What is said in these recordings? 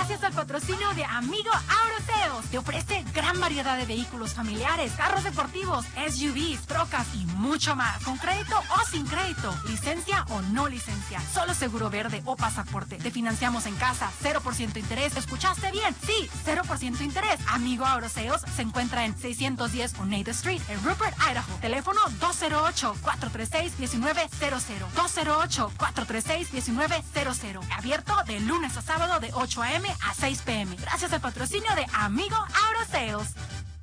Gracias al patrocinio de Amigo Auto Sales. Te ofrece gran variedad de vehículos familiares, carros deportivos, SUVs, trocas y mucho más. Con crédito o sin crédito, licencia o no licencia, solo seguro verde o pasaporte. Te financiamos en casa, 0% interés. ¿Escuchaste bien? Sí, 0% interés. Amigo Auto Sales se encuentra en 610 Oneida Street, en Rupert, Idaho. Teléfono 208-436-1900. 208-436-1900. Abierto de lunes a sábado de 8 a.m. a 6 p.m. Gracias al patrocinio de Amigo Auto Sales.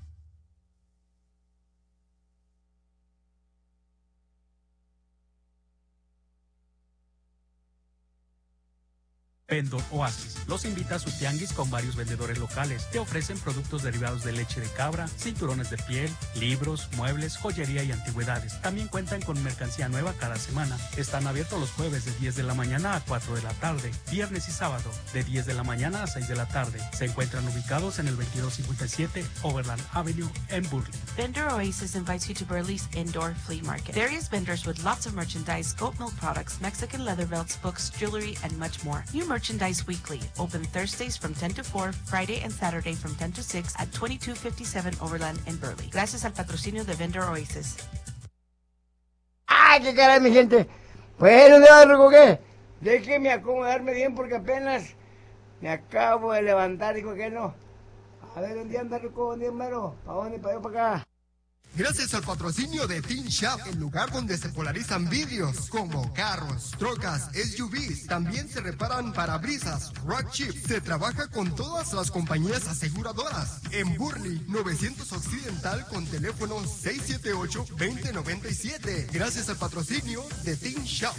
Vendor Oasis los invita a su tianguis con varios vendedores locales. Te ofrecen productos derivados de leche de cabra, cinturones de piel, libros, muebles, joyería y antigüedades. También cuentan con mercancía nueva cada semana. Están abiertos los jueves de 10 de la mañana a 4 de la tarde, viernes y sábado de 10 de la mañana a 6 de la tarde. Se encuentran ubicados en el 2257 Overland Avenue en Burley. Vendor Oasis invites you to Burley's Indoor Flea Market. Various vendors with lots of merchandise, goat milk products, Mexican leather belts, books, jewelry, and much more. New merchandise weekly. Open Thursdays from 10 to 4, Friday and Saturday from 10 to 6 at 2257 Overland in Burley. Gracias al patrocinio de Vendor Oasis. ¡Ay, qué caray, mi gente! Pues, ¿dónde va, Ruco, qué? Déjeme acomodarme bien porque apenas me acabo de levantar, dijo que no. A ver, ¿dónde anda, Ruco? ¿Dónde anda, Mero? ¿Para dónde? ¿Para allá, para acá? Gracias al patrocinio de Teen Shop, el lugar donde se polarizan vidrios como carros, trocas, SUVs. También se reparan parabrisas, rock chips. Se trabaja con todas las compañías aseguradoras. En Burley, 900 Occidental con teléfono 678-2097. Gracias al patrocinio de Teen Shop.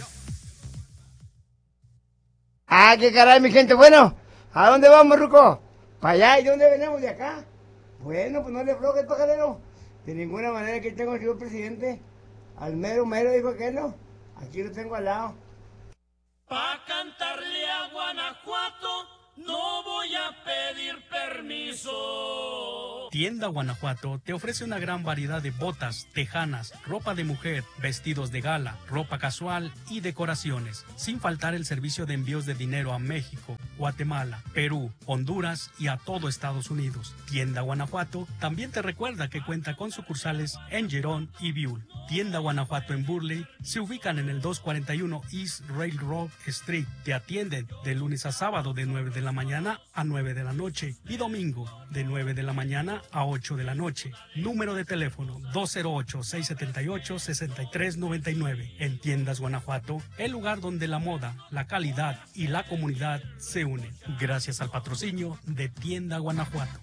¡Ah, qué caray, mi gente! Bueno, ¿a dónde vamos, Ruco? ¿Para allá? ¿Y dónde venimos? ¿De acá? Bueno, pues no le aflojes, pajarero. De ninguna manera que tengo, señor presidente. Al mero dijo que no. Aquí lo tengo al lado. Pa' cantarle a Guanajuato no voy a pedir permiso. Tienda Guanajuato te ofrece una gran variedad de botas, tejanas, ropa de mujer, vestidos de gala, ropa casual y decoraciones, sin faltar el servicio de envíos de dinero a México, Guatemala, Perú, Honduras y a todo Estados Unidos. Tienda Guanajuato también te recuerda que cuenta con sucursales en Girón y Buell. Tienda Guanajuato en Burley se ubican en el 241 East Railroad Street. Te atienden de lunes a sábado de 9 de la mañana a 9 de la noche y domingo de 9 de la mañana a 8 de la noche. Número de teléfono 208-678-6399. En Tiendas Guanajuato, el lugar donde la moda, la calidad y la comunidad se unen. Gracias al patrocinio de Tienda Guanajuato.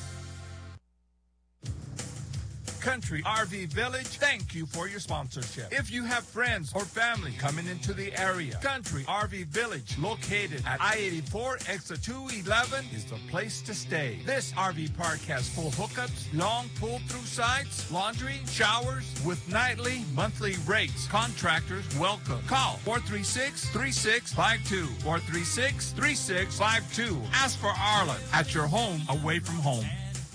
Country RV Village, thank you for your sponsorship. If you have friends or family coming into the area, Country RV Village, located at I-84 exit 211, is the place to stay. This RV park has full hookups, long pull-through sites, laundry, showers, with nightly, monthly rates. Contractors welcome. Call 436-3652, 436-3652. Ask for Arlen at your home away from home.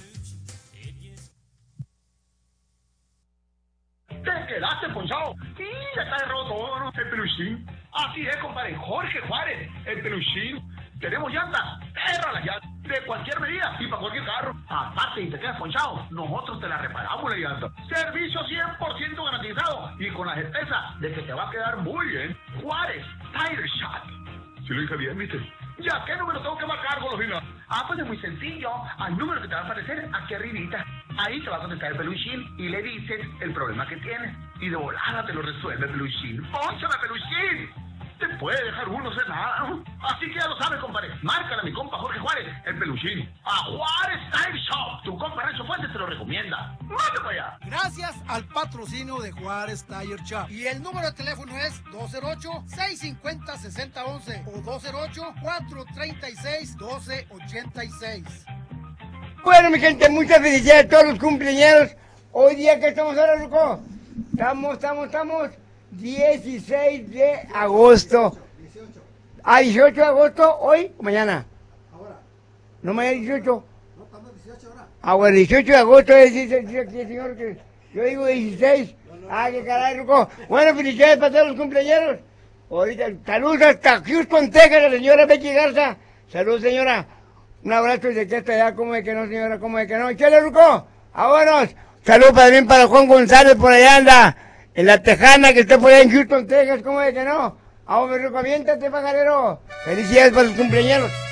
¿Te quedaste ponchado? Sí, ya está roto el peluchín. Así es, compadre. Jorge Juárez, el peluchín. Tenemos llantas, perra las llantas, de cualquier medida y para cualquier carro. Aparte, si te quedas ponchado, nosotros te la reparamos la llanta. Servicio 100% garantizado y con la certeza de que te va a quedar muy bien. Juárez Tire Shop. Si lo dije bien, ¿viste? ¿Ya qué número tengo que marcar, Golosina? Pues es muy sencillo. Al número que te va a aparecer aquí arribita. Ahí te va a contestar el peluchín y le dices el problema que tienes. Y de volada te lo resuelve el peluchín. ¡Pónchame, peluchín! Te puede dejar uno sin nada, ¿no? Así que ya lo sabes, compadre. Márcale a mi compa Jorge Juárez, el peluchín. A Juárez Tire Shop. Tu compa Rancho Fuentes te lo recomienda. ¡Mate para allá! Gracias al patrocinio de Juárez Tire Shop. Y el número de teléfono es 208-650-6011 o 208-436-1286. Bueno, mi gente, muchas felicidades a todos los cumpleaños. Hoy día que estamos ahora, Ruco. Estamos 16 de agosto. 18 de agosto, hoy o mañana. Ahora. No, mañana 18. No, estamos 18 ahora. Bueno, 18 de agosto dice aquí el señor que yo digo 16. Qué caray, Ruco. Bueno, felicidades para todos los cumpleaños. Ahorita, saludos hasta Houston, Texas, la señora Becky Garza. Saludos, señora. Un abrazo desde aquí hasta allá, como de que no, señora, como de que no. ¡Chale, Ruco! ¡Vámonos! Saludos también para Juan González, por allá anda, en la Tejana, que está por allá en Houston, Texas, como de que no. Vamos, Ruco, aviéntate, pajarero. Felicidades para los cumpleaños.